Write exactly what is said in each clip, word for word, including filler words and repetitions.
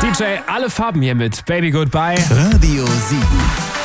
D J Alle Farben hier mit Baby Goodbye. Radio sieben.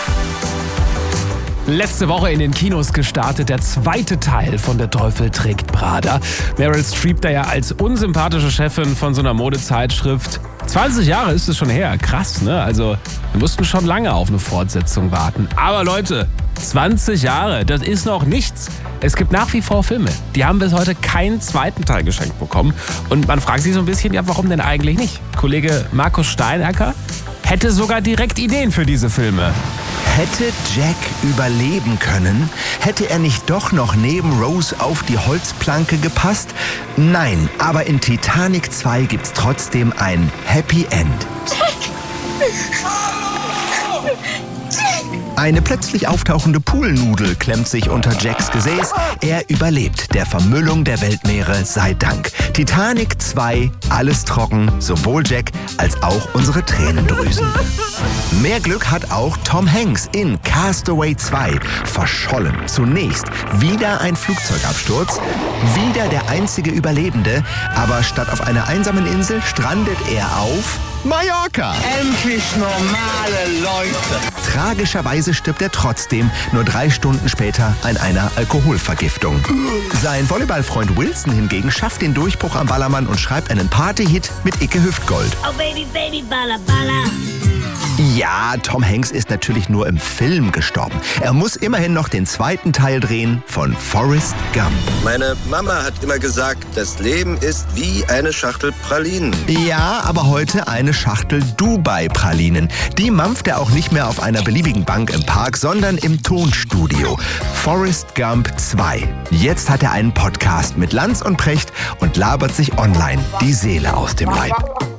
Letzte Woche in den Kinos gestartet, der zweite Teil von Der Teufel trägt Prada. Meryl Streep da ja als unsympathische Chefin von so einer Modezeitschrift. zwanzig Jahre ist es schon her, krass, ne? Also wir mussten schon lange auf eine Fortsetzung warten. Aber Leute, zwanzig Jahre, das ist noch nichts. Es gibt nach wie vor Filme, die haben bis heute keinen zweiten Teil geschenkt bekommen. Und man fragt sich so ein bisschen, ja, warum denn eigentlich nicht? Kollege Markus Steinacker hätte sogar direkt Ideen für diese Filme. Hätte Jack überleben können? Hätte er nicht doch noch neben Rose auf die Holzplanke gepasst? Nein, aber in Titanic zwei gibt's trotzdem ein Happy End. Eine plötzlich auftauchende Poolnudel klemmt sich unter Jacks Gesäß. Er überlebt der Vermüllung der Weltmeere, sei Dank. Titanic zwei, alles trocken, sowohl Jack als auch unsere Tränendrüsen. Mehr Glück hat auch Tom Hanks in Castaway zwei. Verschollen. Zunächst wieder ein Flugzeugabsturz, wieder der einzige Überlebende, aber statt auf einer einsamen Insel strandet er auf Mallorca. Endlich normale Leute. Tragischerweise stirbt er trotzdem nur drei Stunden später an einer Alkoholvergiftung. Sein Volleyballfreund Wilson hingegen schafft den Durchbruch am Ballermann und schreibt einen Partyhit mit Icke Hüftgold. Oh baby, baby, balla, balla. Ja, Tom Hanks ist natürlich nur im Film gestorben. Er muss immerhin noch den zweiten Teil drehen von Forrest Gump. Meine Mama hat immer gesagt, das Leben ist wie eine Schachtel Pralinen. Ja, aber heute eine Schachtel Dubai-Pralinen. Die mampft er auch nicht mehr auf einer beliebigen Bank im Park, sondern im Tonstudio. Forrest Gump zwei. Jetzt hat er einen Podcast mit Lanz und Precht und labert sich online die Seele aus dem Leib.